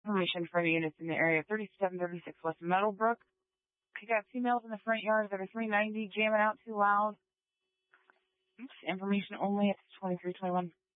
information for the units in the area. 3736 West Meadowbrook. You got females in the front yard that are 390 jamming out too loud. Oops, information only. It's 2321.